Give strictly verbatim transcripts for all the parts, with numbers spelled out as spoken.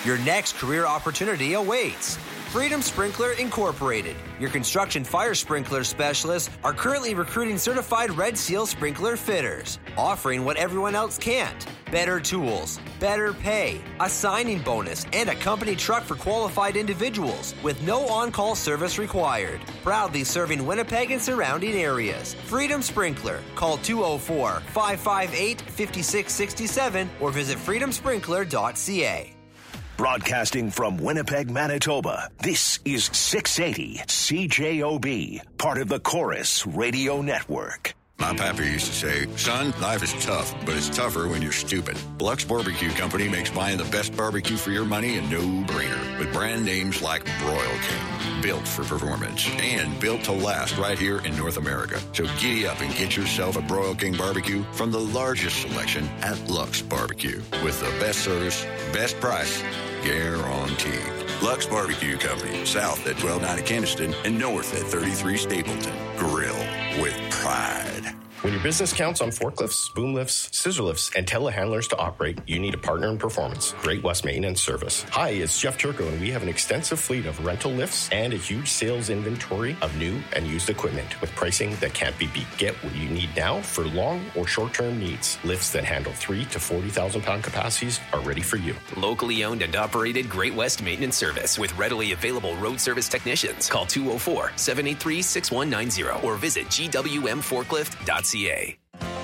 Your next career opportunity awaits. Freedom Sprinkler Incorporated, your construction fire sprinkler specialists, are currently recruiting certified Red Seal sprinkler fitters, offering what everyone else can't. Better tools, better pay, a signing bonus, and a company truck for qualified individuals with no on-call service required. Proudly serving Winnipeg and surrounding areas. Freedom Sprinkler. Call two oh four, five five eight, five six six seven or visit freedom sprinkler dot c a. Broadcasting from Winnipeg, Manitoba, this is six eighty C J O B, part of the Chorus Radio Network. My pappy used to say, son, life is tough, but it's tougher when you're stupid. Lux Barbecue Company makes buying the best barbecue for your money a no-brainer. With brand names like Broil King, built for performance, and built to last right here in North America. So giddy up and get yourself a Broil King barbecue from the largest selection at Lux Barbecue. With the best service, best price, guaranteed. Lux Barbecue Company, south at twelve ninety Keniston and north at thirty-three Stapleton. Grill with pride. When your business counts on forklifts, boom lifts, scissor lifts, and telehandlers to operate, you need a partner in performance. Great West Maintenance Service. Hi, it's Jeff Turco, and we have an extensive fleet of rental lifts and a huge sales inventory of new and used equipment with pricing that can't be beat. Get what you need now for long or short-term needs. Lifts that handle three to forty thousand pound capacities are ready for you. Locally owned and operated Great West Maintenance Service with readily available road service technicians. Call two oh four, seven eight three, six one nine zero or visit g w m forklift dot c a.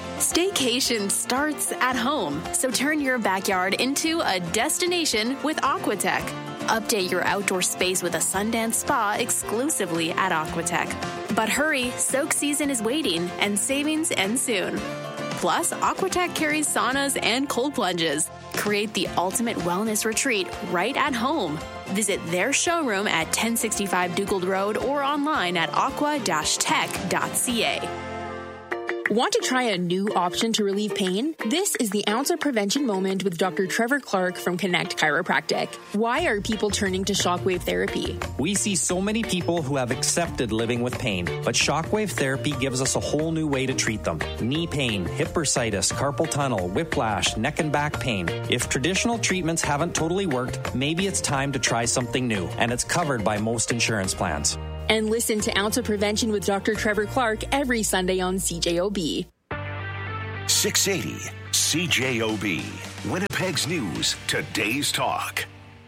Staycation starts at home, so turn your backyard into a destination with Aquatech. Update your outdoor space with a Sundance Spa exclusively at Aquatech. But hurry, soak season is waiting and savings end soon. Plus, Aquatech carries saunas and cold plunges. Create the ultimate wellness retreat right at home. Visit their showroom at ten sixty-five Dugald Road or online at aqua dash tech dot c a. Want to try a new option to relieve pain? This is the Ounce of Prevention Moment with Doctor Trevor Clark from Connect Chiropractic. Why are people turning to shockwave therapy? We see so many people who have accepted living with pain, but shockwave therapy gives us a whole new way to treat them. Knee pain, hip bursitis, carpal tunnel, whiplash, neck and back pain. If traditional treatments haven't totally worked, maybe it's time to try something new, and it's covered by most insurance plans. And listen to Ounce of Prevention with Doctor Trevor Clark every Sunday on C J O B. six eighty C J O B, Winnipeg's News, today's talk.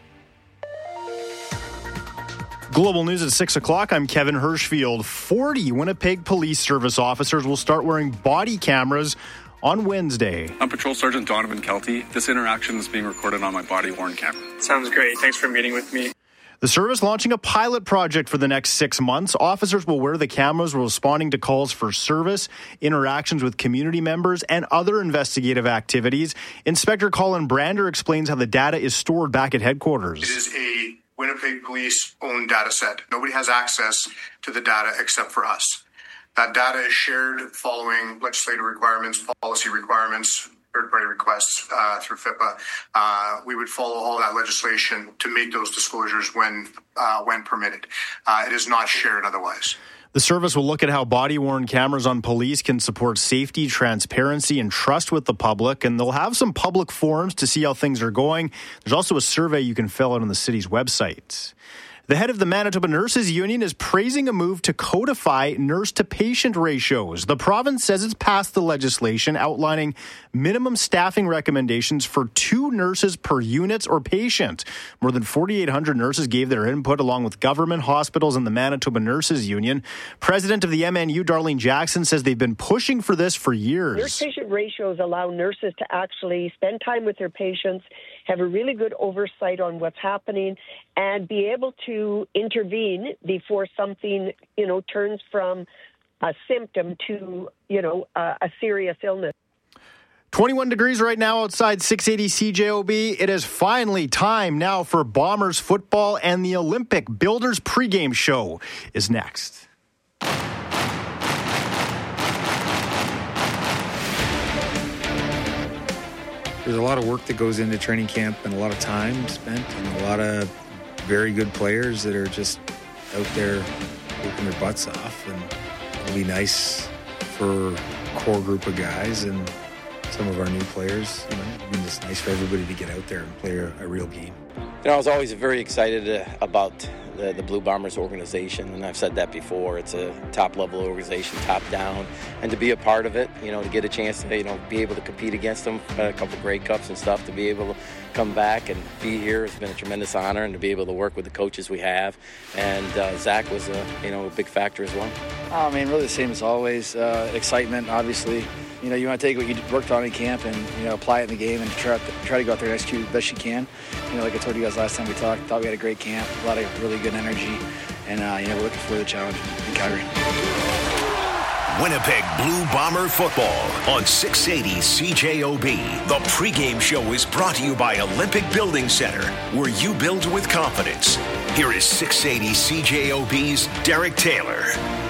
Global News at six o'clock. I'm Kevin Hirschfield. forty Winnipeg Police Service officers will start wearing body cameras on Wednesday. I'm Patrol Sergeant Donovan Kelty. This interaction is being recorded on my body-worn camera. Sounds great. Thanks for meeting with me. The service launching a pilot project for the next six months. Officers will wear the cameras while responding to calls for service, interactions with community members, and other investigative activities. Inspector Colin Brander explains how the data is stored back at headquarters. It is a Winnipeg Police-owned data set. Nobody has access to the data except for us. That data is shared following legislative requirements, policy requirements, third-party requests uh, through FIPA. Uh, we would follow all that legislation to make those disclosures when uh, when permitted. Uh, it is not shared otherwise. The service will look at how body-worn cameras on police can support safety, transparency, and trust with the public, and they'll have some public forums to see how things are going. There's also a survey you can fill out on the city's website. The head of the Manitoba Nurses Union is praising a move to codify nurse-to-patient ratios. The province says it's passed the legislation outlining minimum staffing recommendations for two nurses per unit or patient. More than forty-eight hundred nurses gave their input, along with government, hospitals, and the Manitoba Nurses Union. President of the M N U, Darlene Jackson, says they've been pushing for this for years. Nurse-patient ratios allow nurses to actually spend time with their patients, have a really good oversight on what's happening, and be able to intervene before something, you know, turns from a symptom to, you know, a, a serious illness. twenty-one degrees right now outside six eighty C J O B. It is finally time now for Bombers football, and the Olympic Builders pregame show is next. There's a lot of work that goes into training camp and a lot of time spent and a lot of very good players that are just out there working their butts off, and it'll be nice for a core group of guys and some of our new players, you know, I mean, it's nice for everybody to get out there and play a, a real game. You know, I was always very excited uh, about the, the Blue Bombers organization, and I've said that before. It's a top-level organization, top-down, and to be a part of it, you know, to get a chance to, you know, be able to compete against them, a couple of Grey Cups and stuff, to be able to come back and be here has been a tremendous honor, and to be able to work with the coaches we have. And uh, Zach was, a, you know, a big factor as well. Oh, I mean, really the same as always. Uh, excitement, obviously. You know, you want to take what you worked on in camp and, you know, apply it in the game and try to, try to go out there and execute the best you can. You know, like I told you guys last time we talked, thought we had a great camp, a lot of really good energy, and, uh, you know, we're looking for the challenge in Calgary. Winnipeg Blue Bomber football on six eighty C J O B. The pregame show is brought to you by Olympic Building Center, where you build with confidence. Here is six eighty C J O B's Derek Taylor.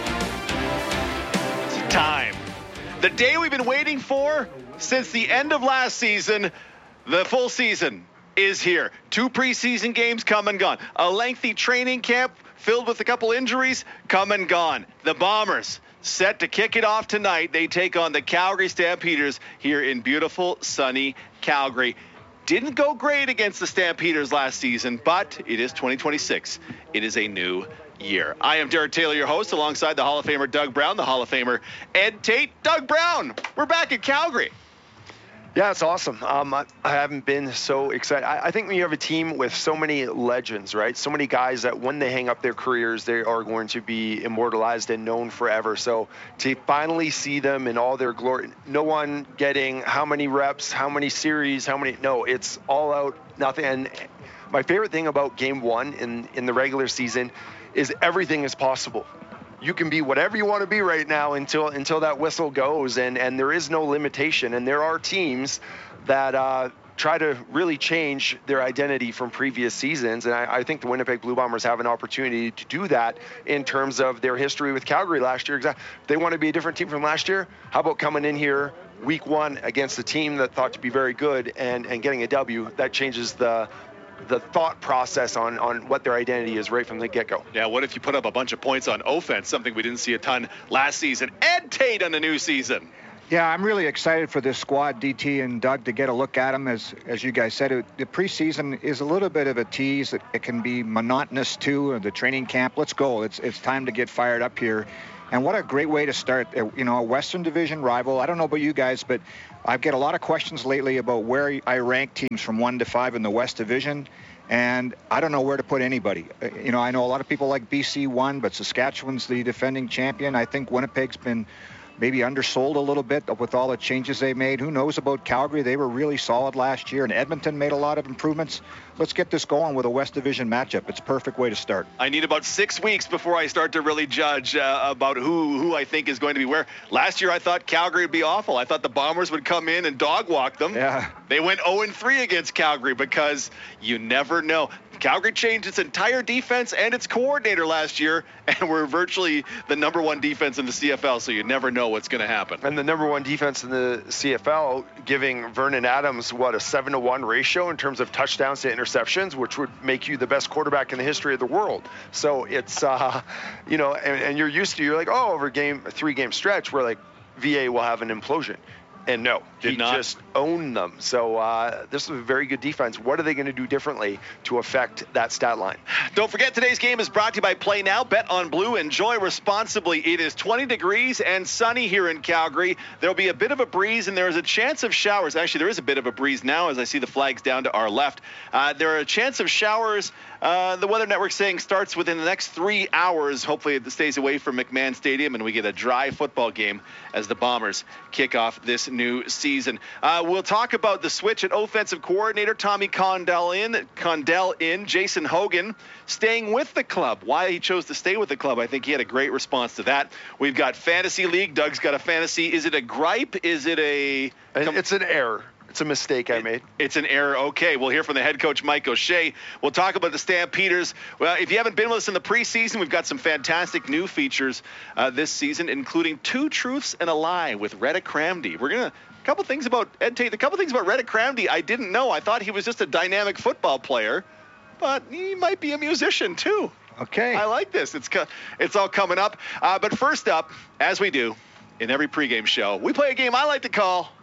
It's time. The day we've been waiting for since the end of last season, the full season is here. Two preseason games come and gone. A lengthy training camp filled with a couple injuries come and gone. The Bombers set to kick it off tonight. They take on the Calgary Stampeders here in beautiful, sunny Calgary. Didn't go great against the Stampeders last season, but it is twenty twenty-six. It is a new year. I am Derek Taylor, your host, alongside the Hall of Famer Doug Brown, the Hall of Famer Ed Tate. Doug Brown, we're back in Calgary. Yeah, it's awesome. Um, I, I haven't been so excited. I, I think when you have a team with so many legends, right? So many guys that when they hang up their careers, they are going to be immortalized and known forever. So to finally see them in all their glory, no one getting how many reps, how many series, how many, no, it's all out, nothing. And my favorite thing about game one in, in the regular season is everything is possible. You can be whatever you want to be right now until until that whistle goes, and, and there is no limitation. And there are teams that uh, try to really change their identity from previous seasons, and I, I think the Winnipeg Blue Bombers have an opportunity to do that in terms of their history with Calgary last year. If they want to be a different team from last year, how about coming in here week one against a team that thought to be very good and, and getting a W? That changes the the thought process on, on what their identity is right from the get-go. Yeah, what if you put up a bunch of points on offense, something we didn't see a ton last season? Ed Tate on the new season. Yeah, I'm really excited for this squad, D T and Doug, to get a look at them. As as you guys said, it, the preseason is a little bit of a tease. It, it can be monotonous, too, the training camp. Let's go. It's, it's time to get fired up here. And what a great way to start, you know, a Western Division rival. I don't know about you guys, but I get a lot of questions lately about where I rank teams from one to five in the West Division, and I don't know where to put anybody. You know, I know a lot of people like B C one, but Saskatchewan's the defending champion. I think Winnipeg's been maybe undersold a little bit with all the changes they made. Who knows about Calgary? They were really solid last year, and Edmonton made a lot of improvements. Let's get this going with a West Division matchup. It's a perfect way to start. I need about six weeks before I start to really judge uh, about who who I think is going to be where. Last year, I thought Calgary would be awful. I thought the Bombers would come in and dog walk them. Yeah. They went oh and three against Calgary because you never know. Calgary changed its entire defense and its coordinator last year, and we're virtually the number one defense in the C F L, so you never know what's going to happen. And the number one defense in the C F L, giving Vernon Adams, what, a seven to one ratio in terms of touchdowns to interceptions, which would make you the best quarterback in the history of the world. So it's, uh, you know, and, and you're used to, you're like, oh, over game, a three-game stretch, where like V A will have an implosion. And no, Did he not. just owned them. So uh, this was a very good defense. What are they going to do differently to affect that stat line? Don't forget, today's game is brought to you by Play Now. Bet on Blue. Enjoy responsibly. It is twenty degrees and sunny here in Calgary. There'll be a bit of a breeze, and there is a chance of showers. Actually, there is a bit of a breeze now as I see the flags down to our left. Uh, there are a chance of showers. Uh, the Weather Network saying starts within the next three hours. Hopefully it stays away from McMahon Stadium, and we get a dry football game as the Bombers kick off this new season. Uh, we'll talk about the switch at offensive coordinator. Tommy Condell in, Condell in, Jason Hogan staying with the club. Why he chose to stay with the club, I think he had a great response to that. We've got Fantasy League. Doug's got a fantasy. Is it a gripe? Is it a... It's an error. It's a mistake I made. It's an error. Okay, we'll hear from the head coach, Mike O'Shea. We'll talk about the Stampeders. Well, if you haven't been with us in the preseason, we've got some fantastic new features uh, this season, including Two Truths and a Lie with Rhett Cramdy. We're going to... A couple things about Ed Tate. A couple things about Rhett Cramdy I didn't know. I thought he was just a dynamic football player, but he might be a musician too. Okay. I like this. It's it's all coming up. Uh, but first up, as we do in every pregame show, we play a game I like to call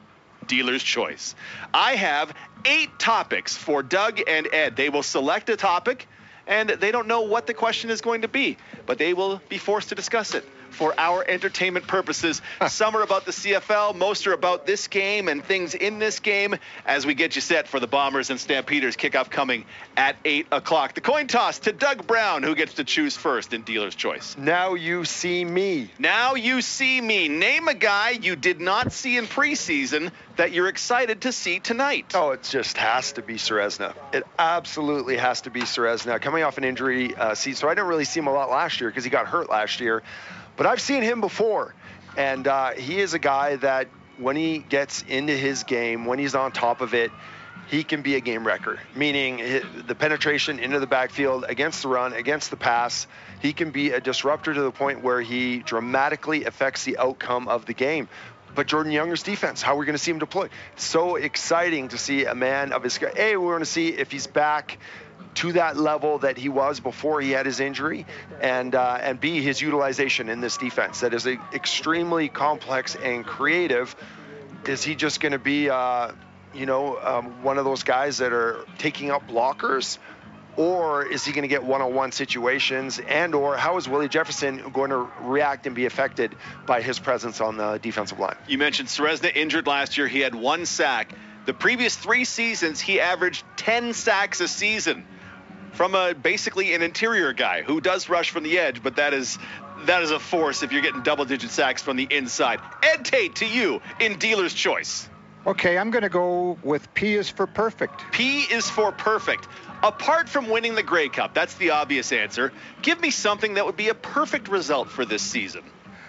Dealer's Choice. I have eight topics for Doug and Ed. They will select a topic, and they don't know what the question is going to be, but they will be forced to discuss it for our entertainment purposes. Some are about the C F L, most are about this game and things in this game as we get you set for the Bombers and Stampeders kickoff coming at eight o'clock. The coin toss to Doug Brown, who gets to choose first in Dealer's Choice. Now you see me. Now you see me. Name a guy you did not see in preseason that you're excited to see tonight. Oh, it just has to be Serezna. It absolutely has to be Serezna. Coming off an injury uh, season, so I didn't really see him a lot last year because he got hurt last year. But I've seen him before, and uh, he is a guy that when he gets into his game, when he's on top of it, he can be a game wrecker, meaning the penetration into the backfield against the run, against the pass. He can be a disruptor to the point where he dramatically affects the outcome of the game. But Jordan Younger's defense, how are we going to see him deploy? So exciting to see a man of his – A, we're going to see if he's back – to that level that he was before he had his injury, and uh, and B, his utilization in this defense that is a, extremely complex and creative. Is he just going to be, uh, you know, um, one of those guys that are taking up blockers, or is he going to get one-on-one situations, and or how is Willie Jefferson going to react and be affected by his presence on the defensive line? You mentioned Serezna injured last year. He had one sack. The previous three seasons, he averaged ten sacks a season. From a basically an interior guy who does rush from the edge, but that is that is a force if you're getting double-digit sacks from the inside. Ed Tate, to you in Dealer's Choice. Okay, I'm going to go with P is for perfect. P is for perfect. Apart from winning the Grey Cup, that's the obvious answer. Give me something that would be a perfect result for this season.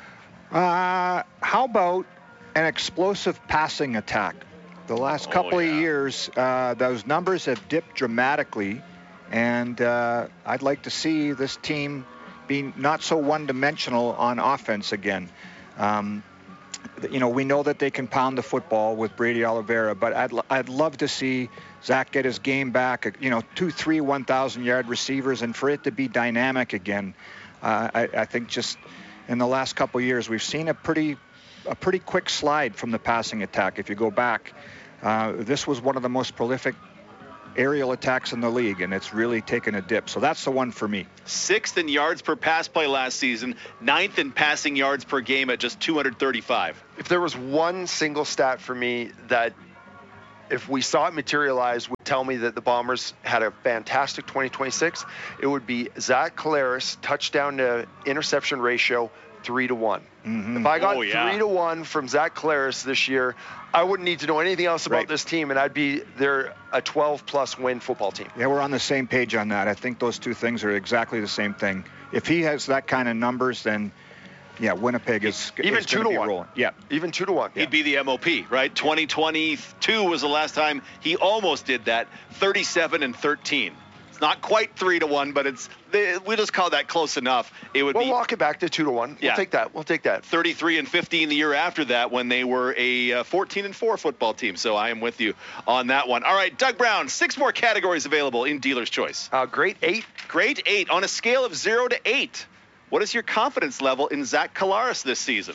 Uh, how about an explosive passing attack? The last couple oh, yeah. of years, uh, those numbers have dipped dramatically. And uh, I'd like to see this team be not so one-dimensional on offense again. Um, you know, we know that they can pound the football with Brady Oliveira, but I'd I'd love to see Zach get his game back. You know, two, three, one thousand yard receivers, and for it to be dynamic again. Uh, I, I think just in the last couple of years, we've seen a pretty a pretty quick slide from the passing attack. If you go back, uh, this was one of the most prolific aerial attacks in the league, and it's really taken a dip. So that's the one for me. Sixth in yards per pass play last season, ninth in passing yards per game at just two hundred thirty-five. If there was one single stat for me that, if we saw it materialize, would tell me that the Bombers had a fantastic twenty twenty-six, it would be Zach Collaros touchdown to interception ratio three to one. Mm-hmm. If I got oh, yeah. three to one from Zach Collaros this year, I wouldn't need to know anything else about right. this team, and I'd be they're a twelve plus win football team. Yeah, we're on the same page on that. I think those two things are exactly the same thing. If he has that kind of numbers, then yeah, Winnipeg is even is two to one. Rolling. Yeah, even two to one. He'd be the M O P, right? twenty twenty-two was the last time he almost did that. thirty-seven and thirteen. It's not quite three to one, but it's we just call that close enough. It would we'll be. We'll walk it back to two to one. Yeah. We'll take that. We'll take that. thirty-three and fifteen the year after that when they were a uh, fourteen and four football team. So I am with you on that one. All right, Doug Brown. Six more categories available in Dealer's Choice. Uh, great eight. Great eight on a scale of zero to eight. What is your confidence level in Zach Collaros this season?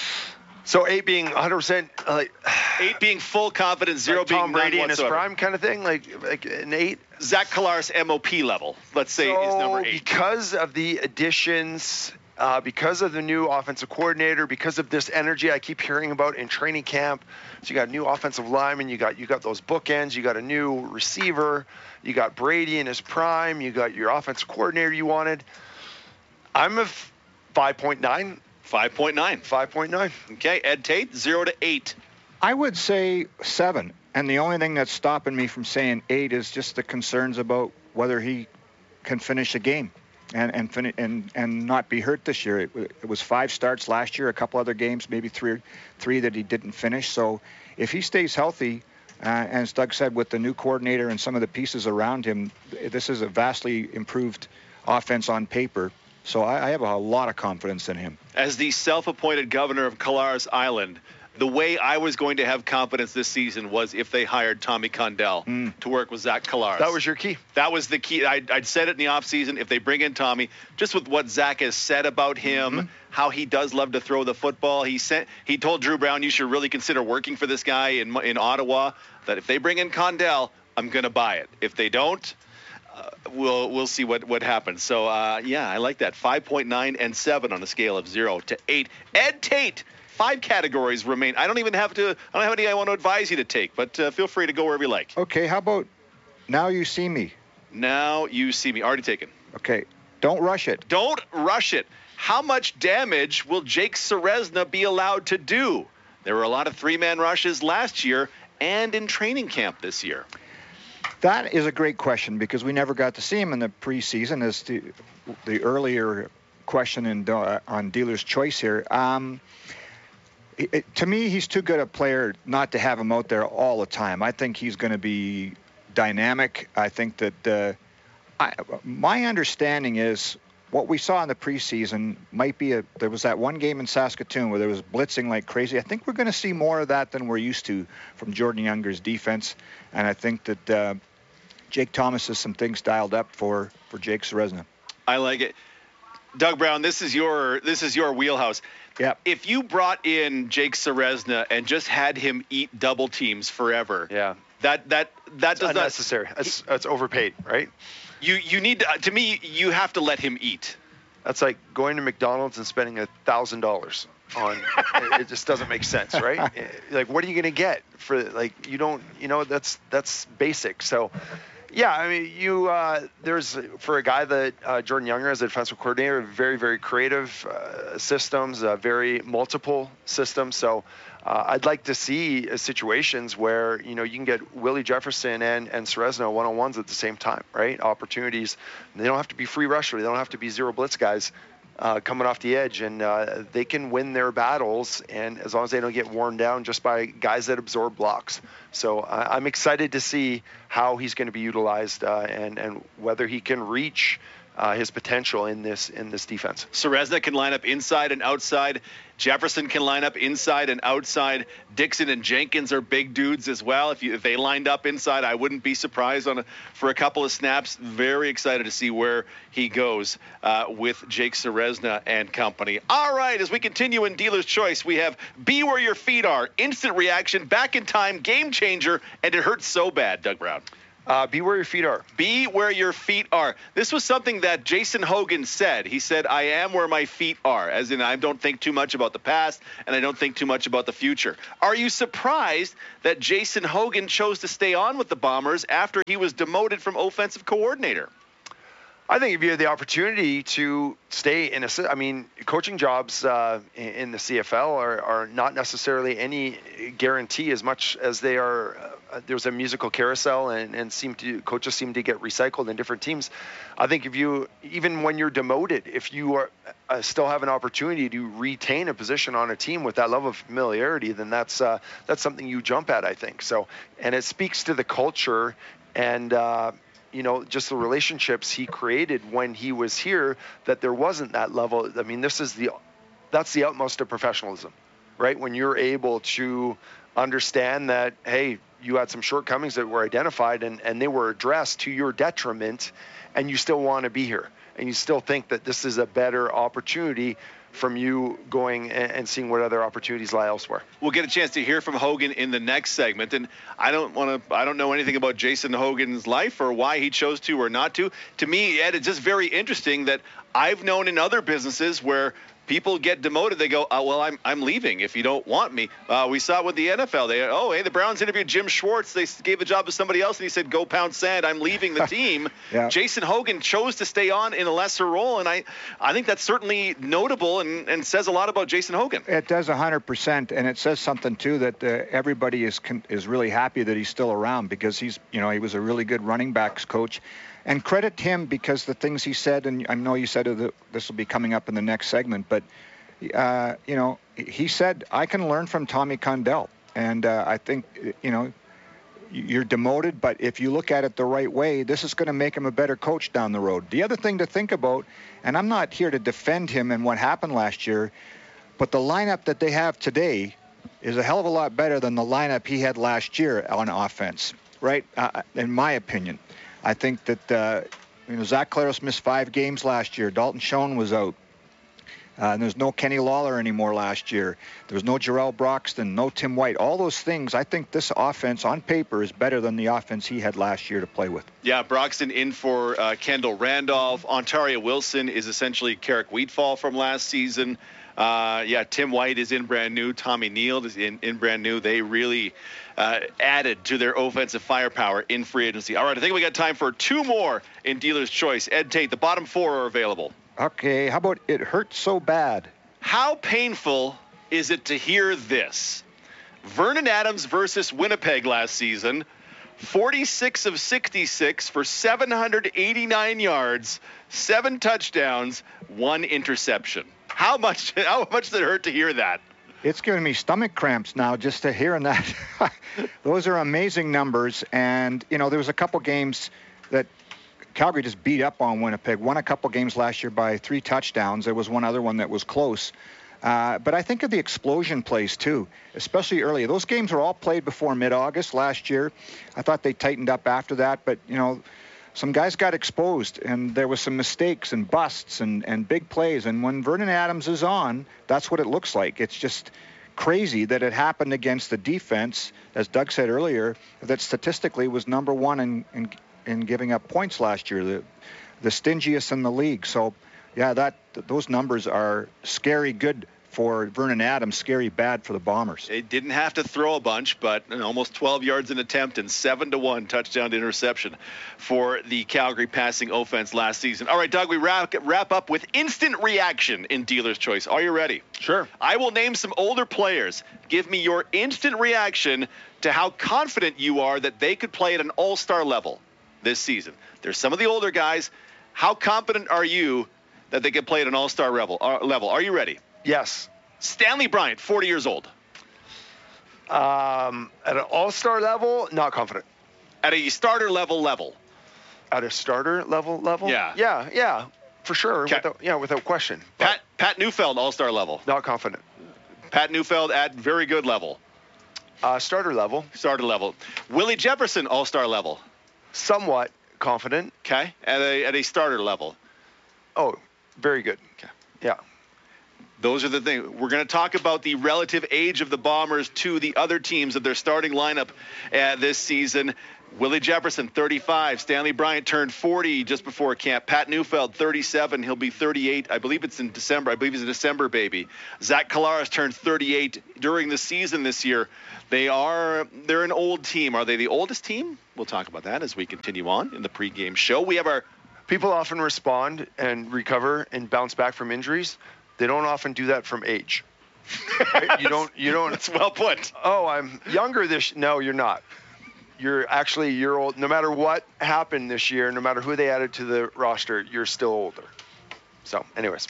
So eight being one hundred percent, like eight being full confidence, zero like being Tom Brady none in his whatsoever. prime kind of thing, like like an eight. Zach Collaros M O P level, let's say, so is number eight. Because of the additions, uh, because of the new offensive coordinator, because of this energy I keep hearing about in training camp. So you got new offensive linemen, you got you got those bookends, you got a new receiver, you got Brady in his prime, you got your offensive coordinator you wanted. I'm a five point nine. five point nine. five point nine. Okay, Ed Tate, zero to eight. I would say seven. And the only thing that's stopping me from saying eight is just the concerns about whether he can finish a game and and fin- and, and not be hurt this year. It, it was five starts last year, a couple other games, maybe three three that he didn't finish. So if he stays healthy, uh, and as Doug said, with the new coordinator and some of the pieces around him, this is a vastly improved offense on paper. So I, I have a lot of confidence in him. As the self-appointed governor of Collaros Island, the way I was going to have confidence this season was if they hired Tommy Condell mm. to work with Zach Collaros. That was your key. That was the key. I'd, I'd said it in the offseason. If they bring in Tommy, just with what Zach has said about him, mm-hmm. how he does love to throw the football, he sent, he told Drew Brown, you should really consider working for this guy in in Ottawa, that if they bring in Condell, I'm going to buy it. If they don't, uh, we'll we'll see what, what happens. So, uh, yeah, I like that. five point nine and seven on a scale of zero to eight. Ed Tate. Five categories remain. I don't even have to, I don't have any I want to advise you to take, but uh, feel free to go wherever you like. Okay, how about Now You See Me? Now You See Me. Already taken. Okay, don't rush it. Don't rush it. How much damage will Jake Ceresna be allowed to do? There were a lot of three-man rushes last year and in training camp this year. That is a great question because we never got to see him in the preseason, as the, the earlier question in, uh, on Dealer's Choice here. Um, It, to me, he's too good a player not to have him out there all the time. I think he's going to be dynamic. I think that uh, I, my understanding is what we saw in the preseason might be a, there was that one game in Saskatoon where there was blitzing like crazy. I think we're going to see more of that than we're used to from Jordan Younger's defense. And I think that uh, Jake Thomas has some things dialed up for, for Jake Ceresna. I like it. Doug Brown, this is your this is your wheelhouse. Yeah. If you brought in Jake Ceresna and just had him eat double teams forever, yeah, that that that it's does unnecessary. not. That's that's overpaid, right? You you need to, to me you have to let him eat. That's like going to McDonald's and spending a thousand dollars on. it, it just doesn't make sense, right? Like, what are you going to get for like you don't you know that's that's basic. So. Yeah, I mean, you uh, there's for a guy that uh, Jordan Younger as a defensive coordinator, very, very creative uh, systems, uh, very multiple systems. So uh, I'd like to see uh, situations where, you know, you can get Willie Jefferson and, and Ceresna one-on-ones at the same time, right? Opportunities. They don't have to be free rusher. They don't have to be zero blitz guys uh, coming off the edge. And uh, they can win their battles, and as long as they don't get worn down just by guys that absorb blocks. So uh, I'm excited to see how he's going to be utilized uh, and and whether he can reach uh, his potential in this in this defense. Ceresna can line up inside and outside. Jefferson can line up inside and outside. Dixon and Jenkins are big dudes as well. If, you, if they lined up inside, I wouldn't be surprised on a, for a couple of snaps. Very excited to see where he goes uh, with Jake Ceresna and company. All right, as we continue in Dealer's Choice, we have Be Where Your Feet Are. Instant reaction, back in time, game changer, and it hurts so bad, Doug Brown. Uh, be where your feet are. Be where your feet are. This was something that Jason Hogan said. He said, I am where my feet are, as in I don't think too much about the past, and I don't think too much about the future. Are you surprised that Jason Hogan chose to stay on with the Bombers after he was demoted from offensive coordinator? I think if you had the opportunity to stay in a, I mean, coaching jobs uh, in the C F L are, are not necessarily any guarantee as much as they are. Uh, there's a musical carousel, and, and seem to coaches seem to get recycled in different teams. I think if you, even when you're demoted, if you are uh, still have an opportunity to retain a position on a team with that level of familiarity, then that's uh, that's something you jump at, I think. So, and it speaks to the culture and. Uh, you know, just the relationships he created when he was here, that there wasn't that level. I mean, this is the, that's the utmost of professionalism, right? When you're able to understand that, hey, you had some shortcomings that were identified and, and they were addressed to your detriment, and you still want to be here. And you still think that this is a better opportunity from you going and seeing what other opportunities lie elsewhere. We'll get a chance to hear from Hogan in the next segment, and I don't want to. I don't know anything about Jason Hogan's life or why he chose to or not to. To me, Ed, it's just very interesting that I've known in other businesses where people get demoted. They go, oh, well, I'm I'm leaving if you don't want me. Uh, we saw it with the N F L. They, oh, hey, the Browns interviewed Jim Schwartz. They gave a job to somebody else, and he said, go pound sand. I'm leaving the team. Yeah. Jason Hogan chose to stay on in a lesser role, and I, I think that's certainly notable and, and says a lot about Jason Hogan. It does one hundred percent, and it says something, too, that uh, everybody is is really happy that he's still around because he's, you know, he was a really good running backs coach. And credit him because the things he said, and I know you said that this will be coming up in the next segment, but, uh, you know, he said, I can learn from Tommy Condell. And uh, I think, you know, you're demoted, but if you look at it the right way, this is going to make him a better coach down the road. The other thing to think about, and I'm not here to defend him and what happened last year, but the lineup that they have today is a hell of a lot better than the lineup he had last year on offense, right? Uh, in my opinion. I think that, uh, you know, Zach Collaros missed five games last year. Dalton Schoen was out. Uh, and there's no Kenny Lawler anymore last year. There was no Jarrell Broxton, no Tim White. All those things, I think this offense on paper is better than the offense he had last year to play with. Yeah, Broxton in for uh, Kendall Randolph. Ontario Wilson is essentially Carrick Wheatfall from last season. Uh, yeah, Tim White is in brand new. Tommy Neal is in, in brand new. They really uh, added to their offensive firepower in free agency. All right, I think we got time for two more in Dealer's Choice. Ed Tate, the bottom four are available. Okay, how about it hurts so bad? How painful is it to hear this? Vernon Adams versus Winnipeg last season, forty-six of sixty-six for seven hundred eighty-nine yards, seven touchdowns, one interception. How much, how much did it hurt to hear that? It's giving me stomach cramps now just to hearing that. Those are amazing numbers. And, you know, there was a couple games that Calgary just beat up on Winnipeg. Won a couple games last year by three touchdowns. There was one other one that was close. Uh, but I think of the explosion plays, too, especially early. Those games were all played before mid-August last year. I thought they tightened up after that. But, you know, some guys got exposed, and there was some mistakes and busts and, and big plays. And when Vernon Adams is on, that's what it looks like. It's just crazy that it happened against the defense, as Doug said earlier, that statistically was number one in, in in giving up points last year, the the stingiest in the league. So, yeah, that those numbers are scary good for Vernon Adams, scary bad for the Bombers. They didn't have to throw a bunch, but almost twelve yards an attempt and seven to one touchdown to interception for the Calgary passing offense last season. All right, Doug, we wrap, wrap up with instant reaction in Dealer's Choice. Are you ready? Sure. I will name some older players. Give me your instant reaction to how confident you are that they could play at an all-star level this season. There's some of the older guys. How confident are you that they can play at an all-star level? Uh, level? Are you ready? Yes. Stanley Bryant, forty years old. Um, at an all-star level, not confident. At a starter level level. At a starter level level? Yeah. Yeah, yeah, for sure. Okay. Without, yeah, without question. Pat Pat Neufeld, all-star level. Not confident. Pat Neufeld at very good level. Uh, starter level. Starter level. Willie Jefferson, all-star level. Somewhat confident. Okay. At a at a starter level. Oh, very good. Okay. Yeah. Those are the things. We're going to talk about the relative age of the Bombers to the other teams of their starting lineup uh, this season. Willie Jefferson, thirty-five. Stanley Bryant turned forty just before camp. Pat Neufeld, thirty-seven. He'll be thirty-eight. I believe it's in December. I believe he's a December baby. Zach Collaros turned thirty-eight during the season this year. They are, they're an old team. Are they the oldest team? We'll talk about that as we continue on in the pregame show. We have our... People often respond and recover and bounce back from injuries. They don't often do that from age. Right? You don't, you don't... That's well put. Oh, I'm younger this... No, you're not. You're actually, you're old. No matter what happened this year, no matter who they added to the roster, you're still older. So, anyways.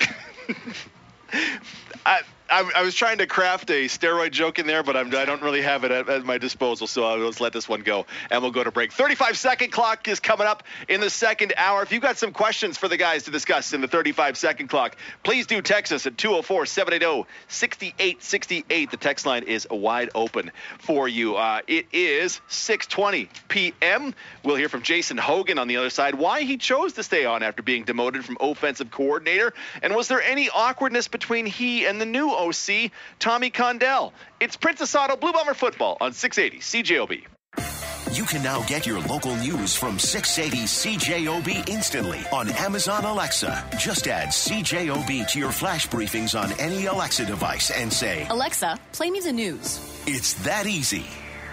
I, I, I was trying to craft a steroid joke in there, but I'm, I don't really have it at, at my disposal, so I'll just let this one go, and we'll go to break. thirty-five second clock is coming up in the second hour. If you've got some questions for the guys to discuss in the thirty-five second clock, please do text us at two oh four, seven eight zero, six eight six eight. The text line is wide open for you. Uh, it is six twenty p.m. We'll hear from Jason Hogan on the other side, why he chose to stay on after being demoted from offensive coordinator, and was there any awkwardness between he and the new O C, Tommy Condell. It's Princess Auto Blue Bomber Football on six eighty C J O B. You can now get your local news from six eighty C J O B instantly on Amazon Alexa. Just add C J O B to your flash briefings on any Alexa device and say, Alexa, play me the news. It's that easy.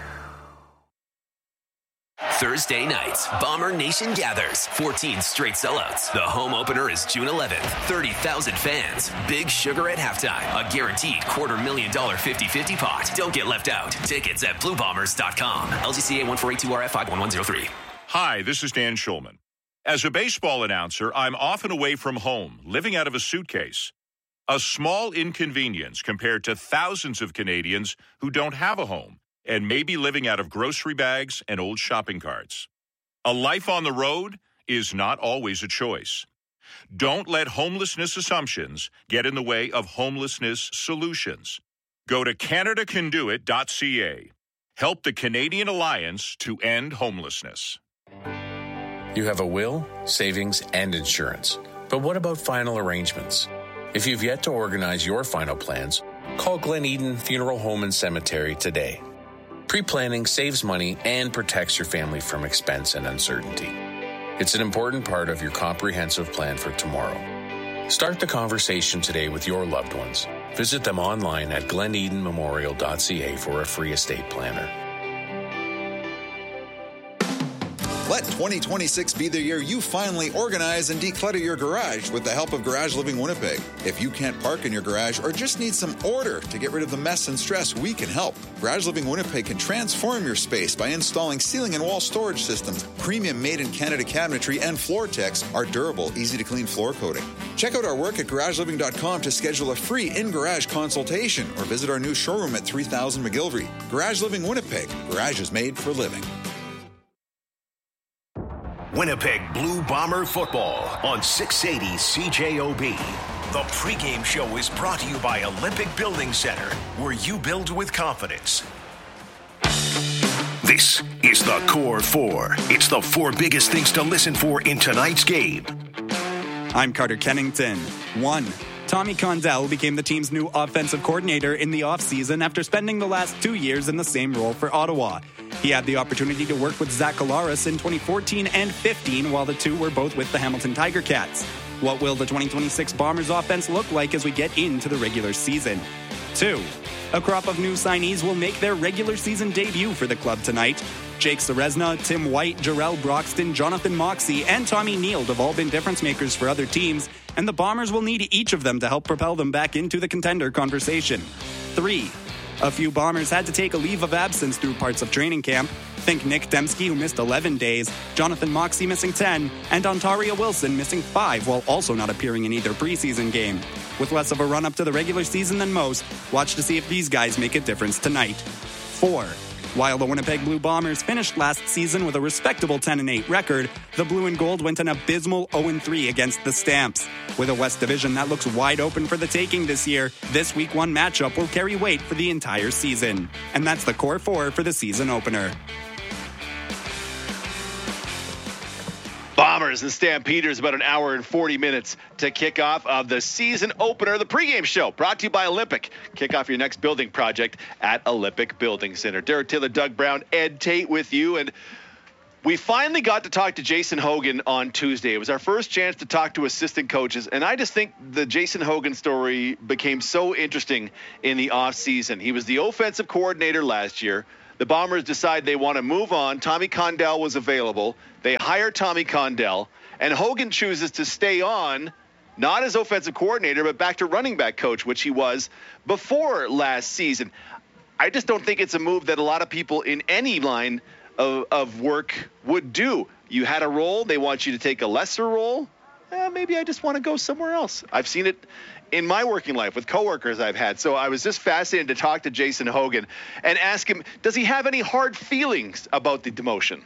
Thursday nights, Bomber Nation gathers. fourteen straight sellouts. The home opener is June eleventh. thirty thousand fans. Big Sugar at halftime. A guaranteed quarter million dollar fifty-fifty pot. Don't get left out. Tickets at blue bombers dot com. L G C A one four eight two R F five one one zero three. Hi, this is Dan Schulman. As a baseball announcer, I'm often away from home, living out of a suitcase. A small inconvenience compared to thousands of Canadians who don't have a home and may be living out of grocery bags and old shopping carts. A life on the road is not always a choice. Don't let homelessness assumptions get in the way of homelessness solutions. Go to canada can do it dot c a. Help the Canadian Alliance to end homelessness. You have a will, savings, and insurance. But what about final arrangements? If you've yet to organize your final plans, call Glen Eden Funeral Home and Cemetery today. Pre-planning saves money and protects your family from expense and uncertainty. It's an important part of your comprehensive plan for tomorrow. Start the conversation today with your loved ones. Visit them online at glen eden memorial dot c a for a free estate planner. Let twenty twenty-six be the year you finally organize and declutter your garage with the help of Garage Living Winnipeg. If you can't park in your garage or just need some order to get rid of the mess and stress, we can help. Garage Living Winnipeg can transform your space by installing ceiling and wall storage systems, premium made-in-Canada cabinetry, and FloorTex, our durable, easy-to-clean floor coating. Check out our work at garage living dot com to schedule a free in-garage consultation or visit our new showroom at three thousand McGilvery. Garage Living Winnipeg. Garage is made for living. Winnipeg Blue Bomber football on six eighty C J O B. The pregame show is brought to you by Olympic Building Center, where you build with confidence. This is the Core Four. It's the four biggest things to listen for in tonight's game. I'm Carter Kennington. One, Tommy Condell became the team's new offensive coordinator in the offseason after spending the last two years in the same role for Ottawa. He had the opportunity to work with Zach Collaros in twenty fourteen and fifteen while the two were both with the Hamilton Tiger Cats. What will the twenty twenty-six Bombers offense look like as we get into the regular season? Two, a crop of new signees will make their regular season debut for the club tonight. Jake Serezna, Tim White, Jarrell Broxton, Jonathan Moxey, and Tommy Neild have all been difference makers for other teams, and the Bombers will need each of them to help propel them back into the contender conversation. Three, a few Bombers had to take a leave of absence through parts of training camp. Think Nick Dembski, who missed eleven days, Jonathan Moxey missing ten, and Ontario Wilson missing five while also not appearing in either preseason game. With less of a run-up to the regular season than most, watch to see if these guys make a difference tonight. Four, while the Winnipeg Blue Bombers finished last season with a respectable ten and eight record, the Blue and Gold went an abysmal oh and three against the Stamps. With a West Division that looks wide open for the taking this year, this Week one matchup will carry weight for the entire season. And that's the Core Four for the season opener. Bombers and Stampeders about an hour and forty minutes to kick off of the season opener, the pregame show, brought to you by Olympic. Kick off your next building project at Olympic Building Center. Derek Taylor, Doug Brown, Ed Tate with you, and we finally got to talk to Jason Hogan on Tuesday. It was our first chance to talk to assistant coaches, and I just think the Jason Hogan story became so interesting in the offseason. He was the offensive coordinator last year. The Bombers decide they want to move on. Tommy Condell was available. They hire Tommy Condell, and Hogan chooses to stay on, not as offensive coordinator, but back to running back coach, which he was before last season. I just don't think it's a move that a lot of people in any line of, of work would do. You had a role. They want you to take a lesser role. Eh, maybe I just want to go somewhere else. I've seen it in my working life with coworkers I've had. So I was just fascinated to talk to Jason Hogan and ask him, does he have any hard feelings about the demotion?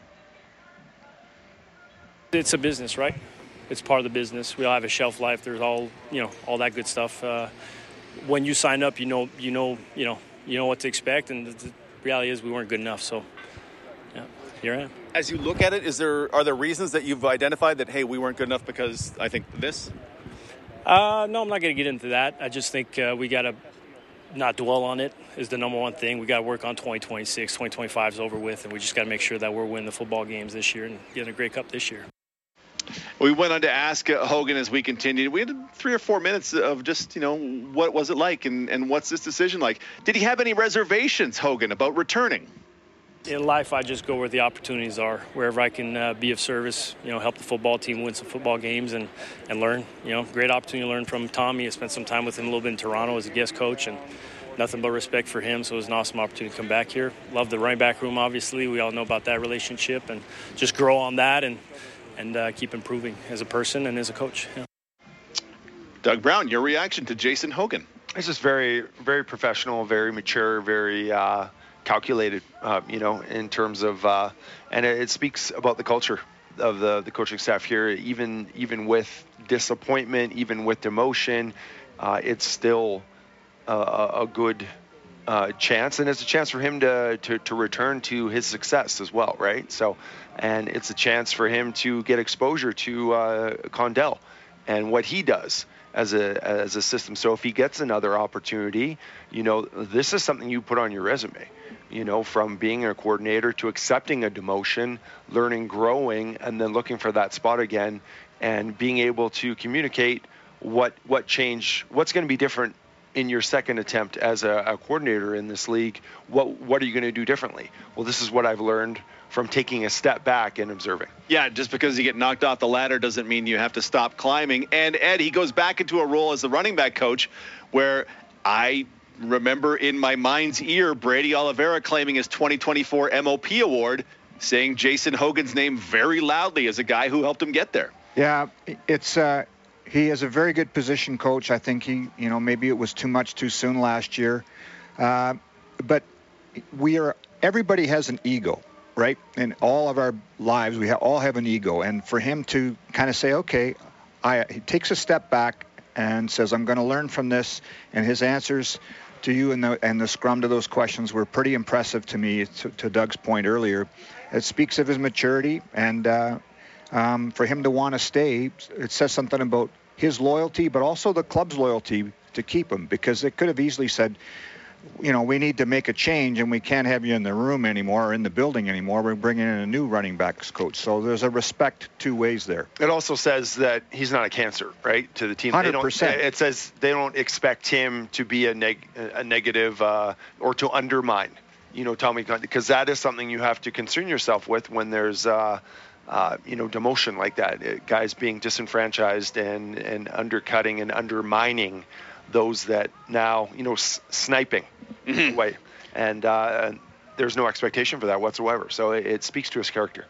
It's a business, right? It's part of the business. We all have a shelf life. There's all, you know, all that good stuff. Uh, when you sign up, you know, you know, you know, you know what to expect, and the reality is we weren't good enough. So, yeah, here I am. As you look at it, is there are there reasons that you've identified that, hey, we weren't good enough because I think this? Uh, no, I'm not going to get into that. I just think uh, we got to not dwell on it is the number one thing. We got to work on twenty twenty-six. twenty twenty-five is over with, and we just got to make sure that we're winning the football games this year and getting a Grey Cup this year. We went on to ask uh, Hogan as we continued. We had three or four minutes of just, you know, what was it like and, and what's this decision like? Did he have any reservations, Hogan, about returning? In life, I just go where the opportunities are, wherever I can uh, be of service, you know, help the football team win some football games and, and learn. You know, great opportunity to learn from Tommy. I spent some time with him a little bit in Toronto as a guest coach, and nothing but respect for him. So it was an awesome opportunity to come back here. Love the running back room, obviously. We all know about that relationship, and just grow on that and, and uh, keep improving as a person and as a coach. Yeah. Doug Brown, your reaction to Jason Hogan? It's just very, very professional, very mature, very uh, calculated, uh, you know, in terms of, uh, and it, it speaks about the culture of the, the coaching staff here. Even even with disappointment, even with demotion, uh, it's still a, a good uh, chance, and it's a chance for him to, to to return to his success as well, right? So, and it's a chance for him to get exposure to uh, Condell and what he does as a as a system. So if he gets another opportunity, you know, this is something you put on your resume. You know, from being a coordinator to accepting a demotion, learning, growing, and then looking for that spot again, and being able to communicate what what change, what's going to be different in your second attempt as a, a coordinator in this league. What what are you going to do differently? Well, this is what I've learned from taking a step back and observing. Yeah, just because you get knocked off the ladder doesn't mean you have to stop climbing. And Ed, he goes back into a role as the running back coach, where I remember in my mind's ear Brady Oliveira claiming his twenty twenty-four M O P award, saying Jason Hogan's name very loudly as a guy who helped him get there. Yeah, it's uh, he is a very good position coach. I think he, you know, maybe it was too much too soon last year, uh, but we are. Everybody has an ego, right? In all of our lives, we ha- all have an ego, and for him to kind of say, okay, I, he takes a step back and says, I'm going to learn from this, and his answers to you and the and the scrum to those questions were pretty impressive to me. To, to Doug's point earlier, it speaks of his maturity, and uh, um, for him to want to stay, it says something about his loyalty, but also the club's loyalty to keep him, because it could have easily said, you know, we need to make a change and we can't have you in the room anymore or in the building anymore. We're bringing in a new running backs coach. So there's a respect two ways there. It also says that he's not a cancer, right, to the team. one hundred percent. They don't, it says they don't expect him to be a, neg, a negative uh, or to undermine, you know, Tommy, because that is something you have to concern yourself with when there's, uh, uh, you know, demotion like that. It, guys being disenfranchised and, and undercutting and undermining those that now, you know, s- sniping mm-hmm. away. And uh, there's no expectation for that whatsoever. So it, it speaks to his character.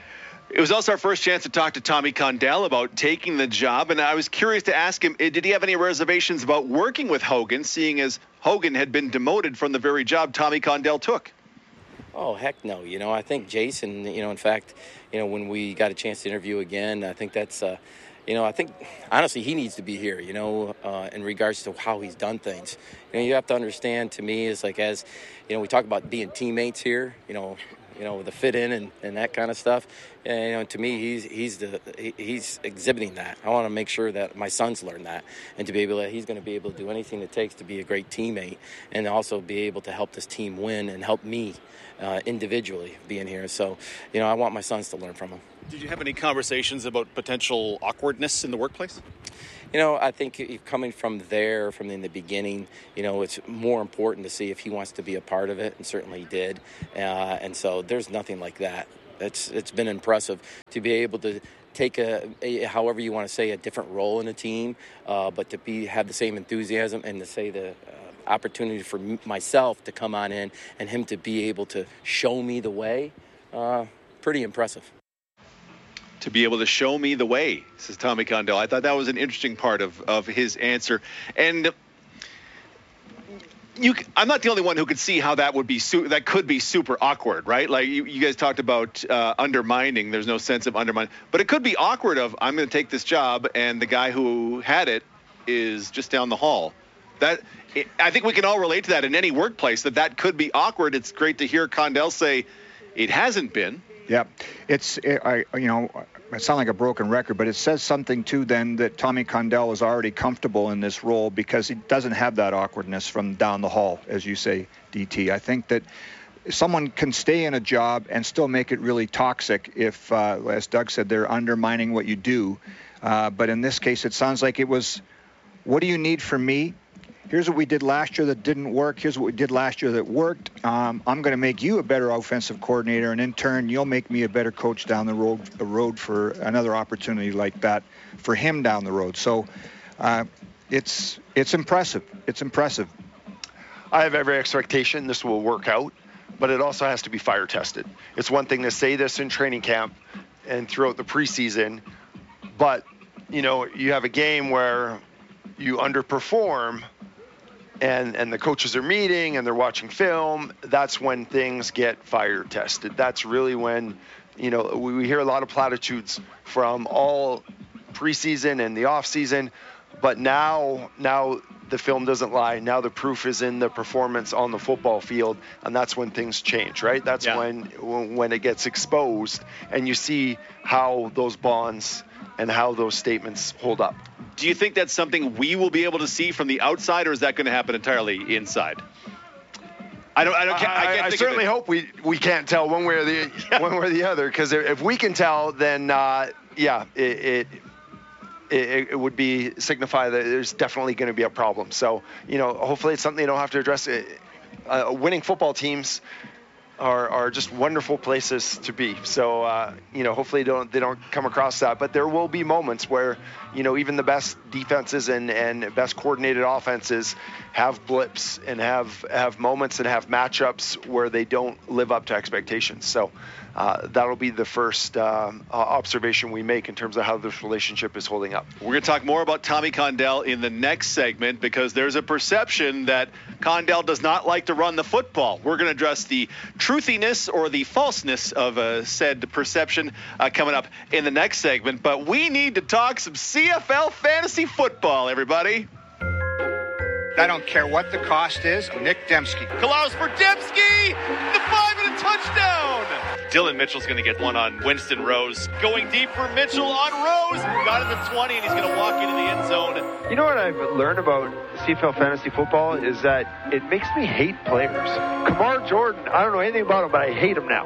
It was also our first chance to talk to Tommy Condell about taking the job. And I was curious to ask him, did he have any reservations about working with Hogan, seeing as Hogan had been demoted from the very job Tommy Condell took? Oh, heck no. You know, I think Jason, you know, in fact, you know, when we got a chance to interview again, I think that's, uh, You know, I think, honestly, he needs to be here, you know, uh, in regards to how he's done things. You know, you have to understand, to me, is like as, you know, we talk about being teammates here, you know, you know, the fit in and, and that kind of stuff. And, you know, to me, he's he's the he, he's exhibiting that. I want to make sure that my sons learn that, and to be able to, he's going to be able to do anything it takes to be a great teammate, and also be able to help this team win and help me uh, individually being here. So, you know, I want my sons to learn from him. Did you have any conversations about potential awkwardness in the workplace? You know, I think coming from there, from in the beginning, you know, it's more important to see if he wants to be a part of it, and certainly he did. Uh, and so there's nothing like that. It's it's been impressive to be able to take a, a however you want to say, a different role in a team, uh, but to be have the same enthusiasm and to say the uh, opportunity for m- myself to come on in and him to be able to show me the way, uh, pretty impressive. To be able to show me the way, says Tommy Condell. I thought that was an interesting part of, of his answer. And you, I'm not the only one who could see how that would be su- that could be super awkward, right? Like you, you guys talked about uh, undermining. There's no sense of undermining, but it could be awkward. Of I'm going to take this job, and the guy who had it is just down the hall. That it, I think we can all relate to that in any workplace. That that could be awkward. It's great to hear Condell say it hasn't been. Yeah, it's it, I you know I sound like a broken record, but it says something too then that Tommy Condell is already comfortable in this role because he doesn't have that awkwardness from down the hall, as you say, D T. I think that someone can stay in a job and still make it really toxic if, uh, as Doug said, they're undermining what you do. Uh, but in this case, it sounds like it was, what do you need from me? Here's what we did last year that didn't work. Here's what we did last year that worked. Um, I'm going to make you a better offensive coordinator, and in turn, you'll make me a better coach down the road, the road for another opportunity like that for him down the road. So uh, it's it's impressive. It's impressive. I have every expectation this will work out, but it also has to be fire tested. It's one thing to say this in training camp and throughout the preseason, but you know, you have a game where you underperform. And and the coaches are meeting and they're watching film. That's when things get fire tested. That's really when, you know, we, we hear a lot of platitudes from all preseason and the off season, but now now the film doesn't lie. Now the proof is in the performance on the football field, and that's when things change, right? That's Yeah. when when it gets exposed, and you see how those bonds and how those statements hold up. Do you think that's something we will be able to see from the outside, or is that going to happen entirely inside? I don't. I don't. I, I, can't I think certainly of it. hope we we can't tell one way or the one way or the other, because if we can tell, then uh, yeah, it, it it it would be signify that there's definitely going to be a problem. So you know, hopefully it's something they don't have to address. Uh, winning football teams are are just wonderful places to be. So uh, you know, hopefully they don't they don't come across that. But there will be moments where you know even the best defenses and and best coordinated offenses have blips and have have moments and have matchups where they don't live up to expectations. So uh, that'll be the first um, uh, observation we make in terms of how this relationship is holding up. We're going to talk more about Tommy Condell in the next segment, because there's a perception that Condell does not like to run the football. We're going to address the truthiness or the falseness of uh, said perception uh, coming up in the next segment. But we need to talk some C F L fantasy football, everybody. I don't care what the cost is. Nick Dembski. Allows for Dembski, the five and a touchdown. Dylan Mitchell's going to get one on Winston Rose. Going deep for Mitchell on Rose. Got it at twenty, and he's going to walk into the end zone. You know what I've learned about C F L fantasy football is that it makes me hate players. Kamar Jordan, I don't know anything about him, but I hate him now.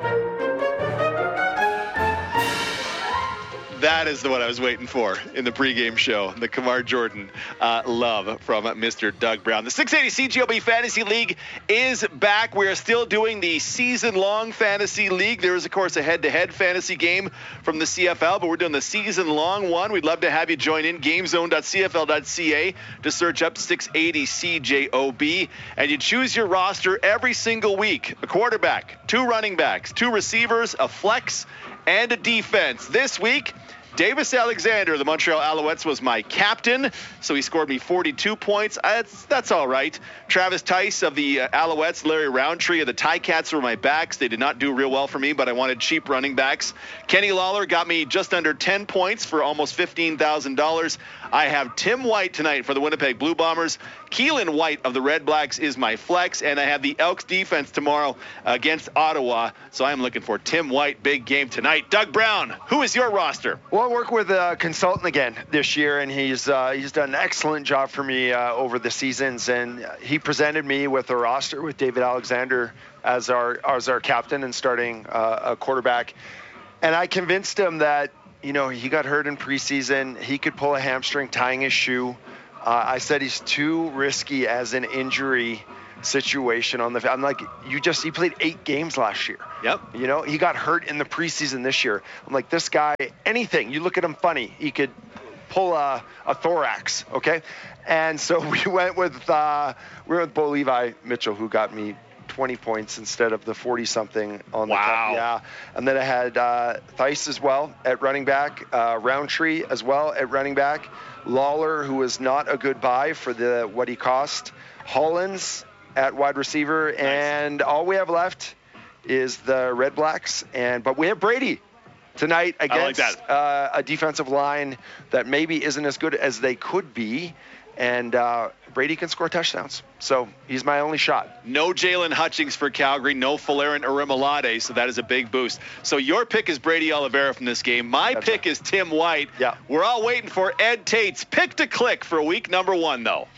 That is the one I was waiting for in the pregame show, the Kamar Jordan uh, love from Mister Doug Brown. The six eighty C J O B Fantasy League is back. We are still doing the season-long Fantasy League. There is, of course, a head-to-head fantasy game from the C F L, but we're doing the season-long one. We'd love to have you join in, gamezone dot c f l dot c a, to search up six eighty C J O B, and you choose your roster every single week. A quarterback, two running backs, two receivers, a flex, and a defense. This week, Davis Alexander of the Montreal Alouettes was my captain, so he scored me forty-two points. That's, that's all right. Travis Tice of the uh, Alouettes, Larry Roundtree of the Ticats were my backs. They did not do real well for me, but I wanted cheap running backs. Kenny Lawler got me just under ten points for almost fifteen thousand dollars. I have Tim White tonight for the Winnipeg Blue Bombers. Keelan White of the Red Blacks is my flex, and I have the Elks defense tomorrow against Ottawa, so I'm looking for Tim White. Big game tonight. Doug Brown, who is your roster? Well, I work with a consultant again this year, and he's uh, he's done an excellent job for me uh, over the seasons, and he presented me with a roster with David Alexander as our as our captain and starting uh, a quarterback, and I convinced him that, you know, he got hurt in preseason. He could pull a hamstring tying his shoe. Uh, I said he's too risky as an injury situation on the. I'm like, you just he played eight games last year. Yep. You know, he got hurt in the preseason this year. I'm like, this guy, anything. You look at him funny, he could pull a, a thorax. Okay, and so we went with uh, we went with Bo Levi Mitchell, who got me twenty points instead of the forty something on the wow. top. Yeah. And then I had uh, Thice as well at running back, uh, Roundtree as well at running back, Lawler, who was not a good buy for the what he cost, Hollins at wide receiver, nice. And all we have left is the Red Blacks, and but we have Brady tonight against like uh, a defensive line that maybe isn't as good as they could be. And uh, Brady can score touchdowns. So he's my only shot. No Jalen Hutchings for Calgary. No Folarin Orimolade. So that is a big boost. So your pick is Brady Oliveira from this game. My That's pick right. is Tim White. Yeah. We're all waiting for Ed Tate's pick to click for week number one, though.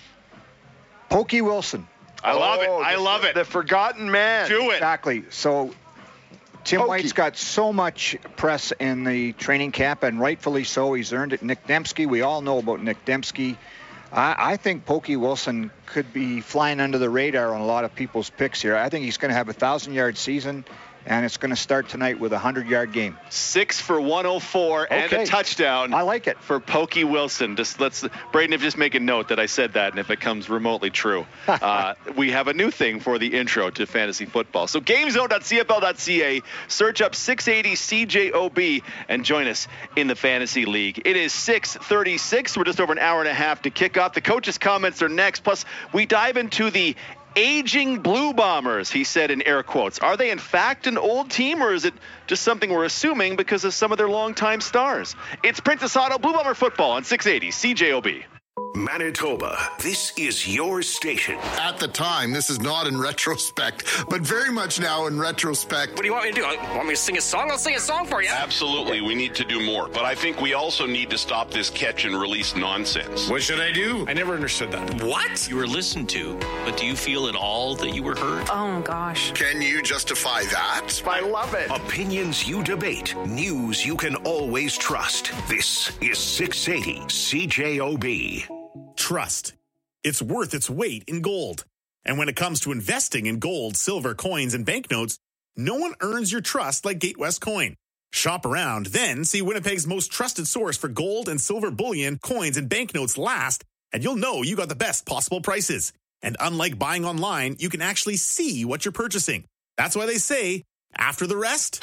Pokey Wilson. I love oh, it. I the, love it. The forgotten man. Do it. Exactly. So Tim Pokey. White's got so much press in the training camp, and rightfully so. He's earned it. Nick Dembski. We all know about Nick Dembski. I, I think Pokey Wilson could be flying under the radar on a lot of people's picks here. I think he's going to have a thousand-yard season, and it's going to start tonight with a hundred-yard game. Six for one oh four okay. and a touchdown. I like it. For Pokey Wilson. Just let's, Braden, if just make a note that I said that, and if it comes remotely true, uh, we have a new thing for the intro to fantasy football. So gamezone dot c f l dot c a, search up six eighty C J O B, and join us in the fantasy league. It is six thirty-six. We're just over an hour and a half to kick off. The coaches' comments are next. Plus, we dive into the aging Blue Bombers, he said in air quotes. Are they in fact an old team, or is it just something we're assuming because of some of their longtime stars? It's Princess Auto Blue Bomber football on six eighty C J O B. Manitoba, this is your station. At the time, this is not in retrospect, but very much now in retrospect. What do you want me to do? Want me to sing a song? I'll sing a song for you. Absolutely, we need to do more. But I think we also need to stop this catch and release nonsense. What should I do? I never understood that. What? You were listened to, but do you feel at all that you were heard? Oh, gosh. Can you justify that? I love it. Opinions you debate, news you can always trust. This is six eighty C J O B. Trust. It's worth its weight in gold. And when it comes to investing in gold, silver, coins, and banknotes, no one earns your trust like Gatewest Coin. Shop around, then see Winnipeg's most trusted source for gold and silver bullion, coins, and banknotes last, and you'll know you got the best possible prices. And unlike buying online, you can actually see what you're purchasing. That's why they say, after the rest,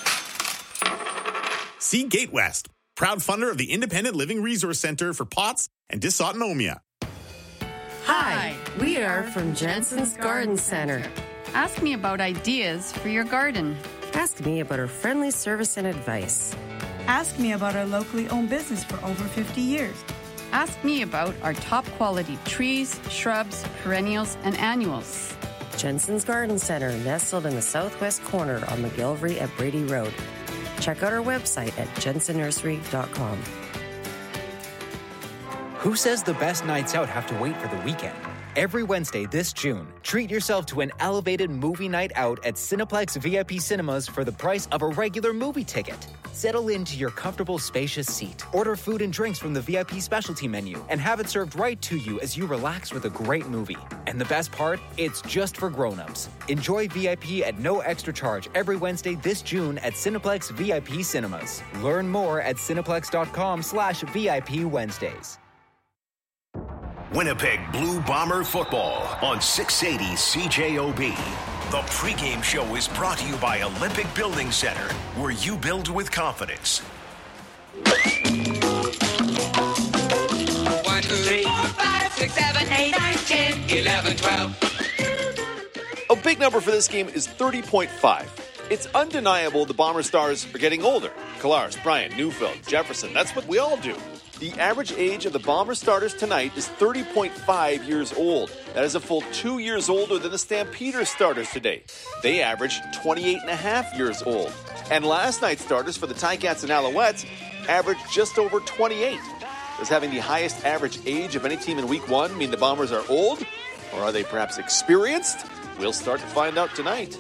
see Gatewest, proud funder of the Independent Living Resource Center for P O T S and dysautonomia. Hi, we are from Jensen's Garden Center. Ask me about ideas for your garden. Ask me about our friendly service and advice. Ask me about our locally owned business for over fifty years. Ask me about our top quality trees, shrubs, perennials, and annuals. Jensen's Garden Center, nestled in the southwest corner on McGillivray at Brady Road. Check out our website at jensen nursery dot com. Who says the best nights out have to wait for the weekend? Every Wednesday this June, treat yourself to an elevated movie night out at Cineplex V I P Cinemas for the price of a regular movie ticket. Settle into your comfortable, spacious seat. Order food and drinks from the V I P specialty menu and have it served right to you as you relax with a great movie. And the best part? It's just for grown-ups. Enjoy V I P at no extra charge every Wednesday this June at Cineplex V I P Cinemas. Learn more at cineplex.com slash VIP Wednesdays. Winnipeg Blue Bomber football on six eighty C J O B. The pregame show is brought to you by Olympic Building Center, where you build with confidence. One, two, three, four, five, six, seven, eight, nine, ten, eleven, twelve. A big number for this game is thirty point five. It's undeniable the Bomber Stars are getting older. Collaros, Bryant, Neufeld, Jefferson, that's what we all do. The average age of the Bomber starters tonight is thirty point five years old. That is a full two years older than the Stampeders starters today. They average twenty-eight and a half years old. And last night's starters for the Ticats and Alouettes averaged just over twenty-eight. Does having the highest average age of any team in week one mean the Bombers are old? Or are they perhaps experienced? We'll start to find out tonight.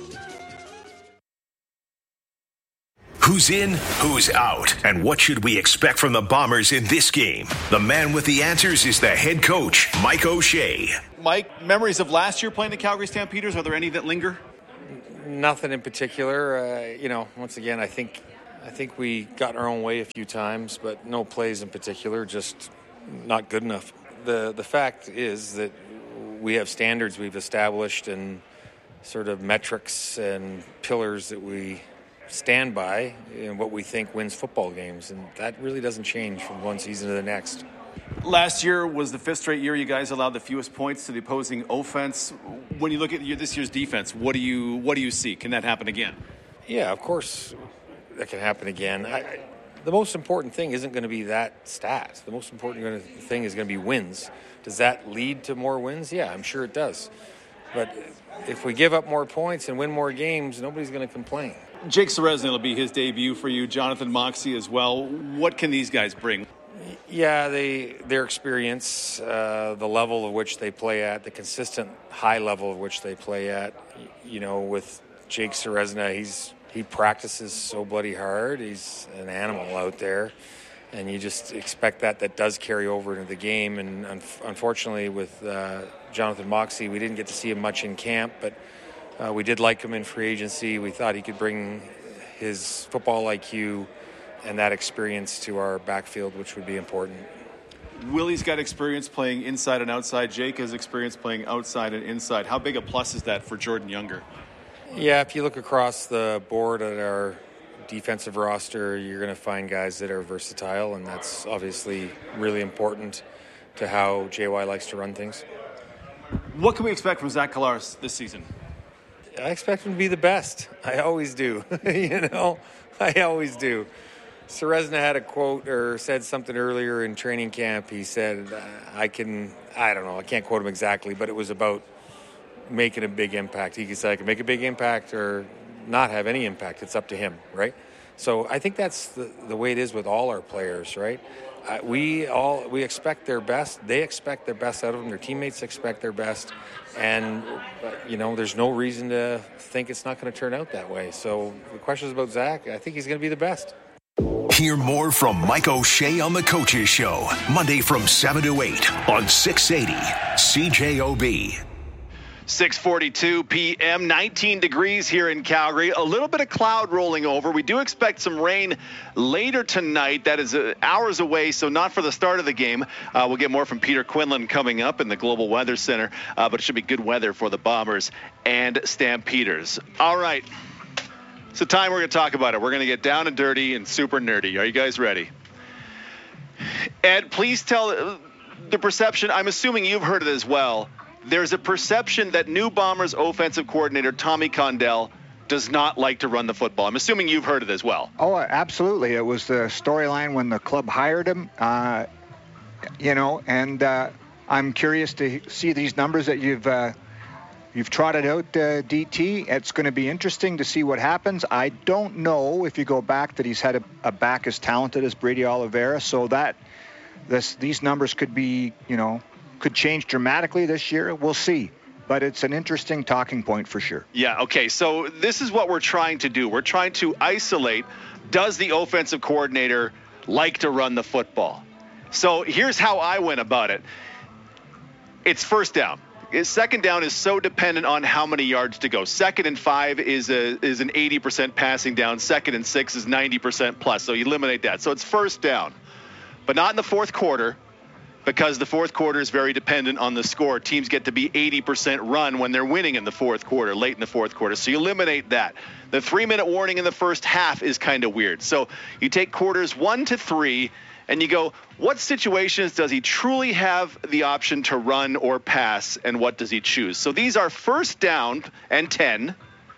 Who's in, who's out, and what should we expect from the Bombers in this game? The man with the answers is the head coach, Mike O'Shea. Mike, memories of last year playing the Calgary Stampeders, are there any that linger? Nothing in particular. Uh, you know, once again, I think I think we got in our own way a few times, but no plays in particular, just not good enough. The the fact is that we have standards we've established and sort of metrics and pillars that we stand by in what we think wins football games, and that really doesn't change from one season to the next. Last year was the fifth straight year you guys allowed the fewest points to the opposing offense. When you look at this year's defense, what do you what do you see? Can that happen again? Yeah, of course that can happen again. I, I, the most important thing isn't going to be that stat. The most important thing is going to be wins. Does that lead to more wins? Yeah, I'm sure it does. But if we give up more points and win more games, nobody's going to complain. Jake Ceresna will be his debut for you. Jonathan Moxey as well. What can these guys bring? Yeah, they their experience, uh, the level of which they play at, the consistent high level of which they play at. You know, with Jake Ceresna, he's he practices so bloody hard. He's an animal out there, and you just expect that that does carry over into the game. And un- unfortunately, with uh, Jonathan Moxey, we didn't get to see him much in camp, but Uh, we did like him in free agency. We thought he could bring his football I Q and that experience to our backfield, which would be important. Willie's got experience playing inside and outside. Jake has experience playing outside and inside. How big a plus is that for Jordan Younger? Yeah, if you look across the board at our defensive roster, you're going to find guys that are versatile, and that's obviously really important to how J Y likes to run things. What can we expect from Zach Collaros this season? I expect him to be the best. I always do. you know, I always do. Serezna had a quote or said something earlier in training camp. He said, uh, I can, I don't know, I can't quote him exactly, but it was about making a big impact. He said, I can make a big impact or not have any impact. It's up to him, right? So I think that's the, the way it is with all our players, right? Uh, we all we expect their best. They expect their best out of them. Their teammates expect their best, and uh, you know, there's no reason to think it's not going to turn out that way. So the question is about Zach. I think he's going to be the best. Hear more from Mike O'Shea on The Coaches Show, Monday from seven to eight on six eighty C J O B. six forty-two p.m., nineteen degrees here in Calgary. A little bit of cloud rolling over. We do expect some rain later tonight. That is uh, hours away, so not for the start of the game. Uh, we'll get more from Peter Quinlan coming up in the Global Weather Center, uh, but it should be good weather for the Bombers and Stampeders. All right. So time we're going to talk about it. We're going to get down and dirty and super nerdy. Are you guys ready? Ed, please tell the perception. I'm assuming you've heard it as well. There's a perception that new Bombers offensive coordinator Tommy Condell does not like to run the football. I'm assuming you've heard it as well. Oh, absolutely. It was the storyline when the club hired him, uh, you know, and uh, I'm curious to see these numbers that you've uh, you've trotted out, uh, D T. It's going to be interesting to see what happens. I don't know if you go back that he's had a, a back as talented as Brady Oliveira, so that this these numbers could be, you know, could change dramatically this year. We'll see. But it's an interesting talking point for sure. Yeah, okay. So this is what we're trying to do. We're trying to isolate, does the offensive coordinator like to run the football? So here's how I went about it. It's first down. Second down is so dependent on how many yards to go. Second and five is a is an eighty percent passing down. Second and six is ninety percent plus. So you eliminate that. So it's first down. But not in the fourth quarter, because the fourth quarter is very dependent on the score. Teams get to be eighty percent run when they're winning in the fourth quarter, late in the fourth quarter. So you eliminate that. The three-minute warning in the first half is kind of weird. So you take quarters one to three, and you go, what situations does he truly have the option to run or pass, and what does he choose? So these are first down and ten,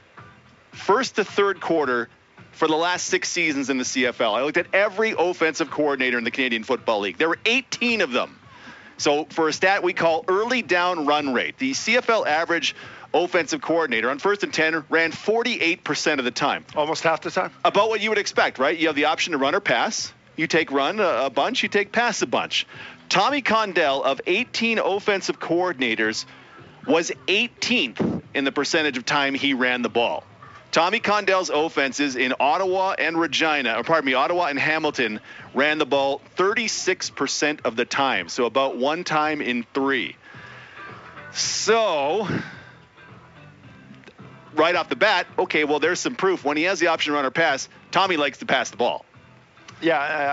first to third quarter, for the last six seasons in the C F L. I looked at every offensive coordinator in the Canadian Football League. There were eighteen of them. So for a stat we call early down run rate, the C F L average offensive coordinator on first and ten ran forty-eight percent of the time. Almost half the time. About what you would expect, right? You have the option to run or pass. You take run a, a bunch, you take pass a bunch. Tommy Condell, of eighteen offensive coordinators, was eighteenth in the percentage of time he ran the ball. Tommy Condell's offenses in Ottawa and Regina, or pardon me, Ottawa and Hamilton, ran the ball thirty-six percent of the time, so about one time in three. So, right off the bat, okay, well, there's some proof. When he has the option to run or pass, Tommy likes to pass the ball. Yeah,